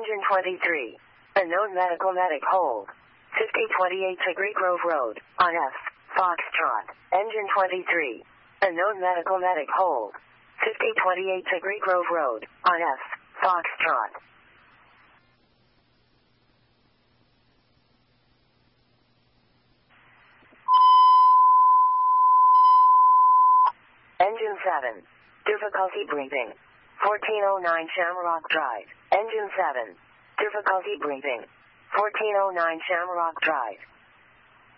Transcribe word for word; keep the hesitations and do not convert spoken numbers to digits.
Engine twenty-three. Unknown medical medic hold. fifty twenty-eight to Greek Grove Road, on F. Foxtrot. Engine twenty-three. Unknown medical medic hold. fifty twenty-eight to Greek Grove Road, on F. Foxtrot. Engine seven. Difficulty breathing. fourteen oh nine Shamrock Drive. Engine seven. Difficulty breathing. fourteen oh nine Shamrock Drive.